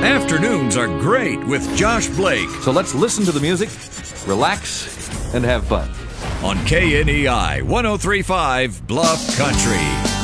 Afternoons are great with Josh Blake So let's listen to the music, relax, and have fun. on KNEI 1035 Bluff Country.